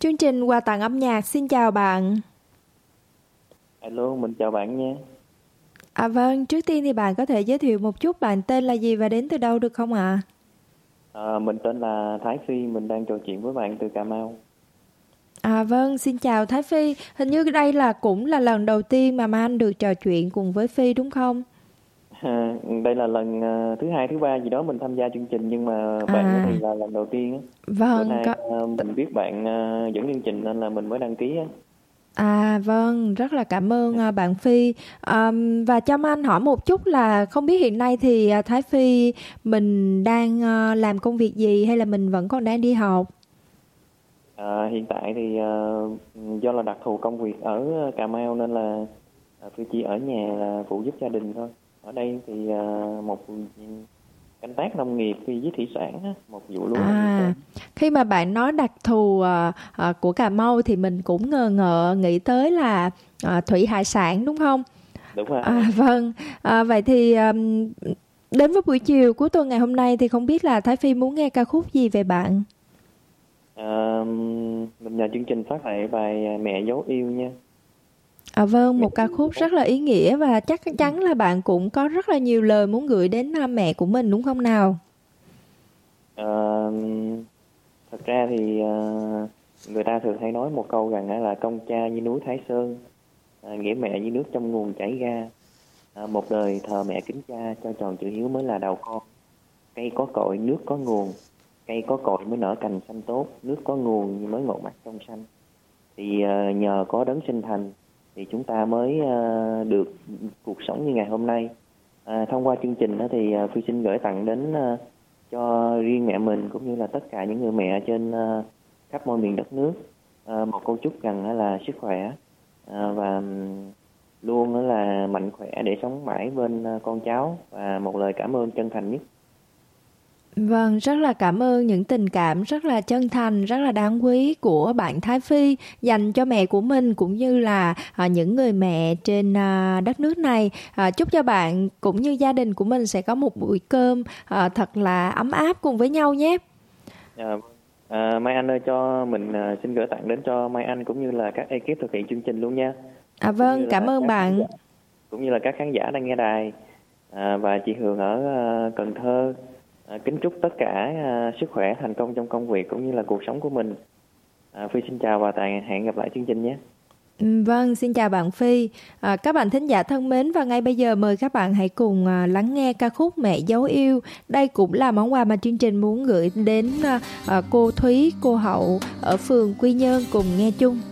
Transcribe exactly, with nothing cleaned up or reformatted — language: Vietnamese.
Chương trình quà tặng âm nhạc xin chào bạn. Alo, mình chào bạn nha. À vâng, trước tiên thì bạn có thể giới thiệu một chút bạn tên là gì và đến từ đâu được không ạ? À, mình tên là Thái Phi, mình đang trò chuyện với bạn từ Cà Mau. À vâng, xin chào Thái Phi. Hình như đây là cũng là lần đầu tiên mà Mai Anh được trò chuyện cùng với Phi đúng không? À, đây là lần uh, thứ hai, thứ ba gì đó mình tham gia chương trình, nhưng mà bạn À, thì là lần đầu tiên á. Bữa vâng, nay có... uh, mình biết bạn uh, dẫn chương trình nên là mình mới đăng ký á. À vâng, rất là cảm ơn à, bạn Phi. Ờm, và cho Mai Anh hỏi một chút là không biết hiện nay thì à, Thái Phi mình đang à, làm công việc gì hay là mình vẫn còn đang đi học? À, hiện tại thì uh, do là đặc thù công việc ở Cà Mau nên là uh, Phi chỉ ở nhà là phụ giúp gia đình thôi. Ở đây thì uh, một canh tác nông nghiệp phi với thủy sản á, một vụ lúa và thủy À, sản. khi mà bạn nói đặc thù à, à, của Cà Mau thì mình cũng ngờ ngợ nghĩ tới là à, thủy hải sản đúng không? Đúng rồi. À, vâng, à, vậy thì um, đến với buổi chiều cuối tuần ngày hôm nay thì không biết là Thái Phi muốn nghe ca khúc gì về bạn? À, mình nhờ chương trình phát lại bài Mẹ dấu yêu nha. À, vâng, Mẹ một ca yêu khúc rất là ý nghĩa và chắc chắn là bạn cũng có rất là nhiều lời muốn gửi đến à, mẹ của mình đúng không nào? à, Thật ra thì à, người ta thường hay nói một câu rằng á là công cha như núi Thái Sơn, à, nghĩa mẹ như nước trong nguồn chảy ra. À, một đời thờ mẹ kính cha cho tròn chữ hiếu mới là đầu con. Cây có cội nước có nguồn, cây có cội mới nở cành xanh tốt, nước có nguồn mới ngộ mắt trong xanh. Thì uh, nhờ có đấng sinh thành thì chúng ta mới uh, được cuộc sống như ngày hôm nay. Uh, thông qua chương trình đó thì uh, Phi xin gửi tặng đến uh, cho riêng mẹ mình cũng như là tất cả những người mẹ trên uh, khắp mọi miền đất nước uh, một câu chúc rằng uh, là sức khỏe uh, và um, luôn uh, là mạnh khỏe để sống mãi bên uh, con cháu, và một lời cảm ơn chân thành nhất. Vâng, rất là cảm ơn những tình cảm rất là chân thành, rất là đáng quý của bạn Thái Phi dành cho mẹ của mình cũng như là à, những người mẹ trên à, đất nước này. À, chúc cho bạn cũng như gia đình của mình sẽ có một bữa cơm à, thật là ấm áp cùng với nhau nhé. À, à, Mai Anh ơi, cho mình à, xin gửi tặng đến cho Mai Anh cũng như là các ekip thực hiện chương trình luôn nha. À vâng, cảm ơn bạn. Cũng như là các khán giả đang nghe đài, à, và chị Hường ở à, Cần Thơ. À, kính chúc tất cả à, sức khỏe, thành công trong công việc cũng như là cuộc sống của mình. À, Phi xin chào và tạm hẹn gặp lại chương trình nhé. Vâng, xin chào bạn Phi. À, các bạn thính giả thân mến, và ngay bây giờ mời các bạn hãy cùng à, lắng nghe ca khúc Mẹ dấu yêu. Đây cũng là món quà mà chương trình muốn gửi đến à, à, cô Thúy, cô Hậu ở phường Quy Nhơn cùng nghe chung.